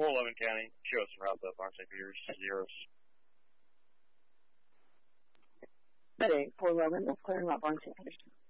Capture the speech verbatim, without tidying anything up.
four eleven County, show us route up, R Saint Peter's, zeros. That eight, four eleven, that's clearing up, R Saint Peter's.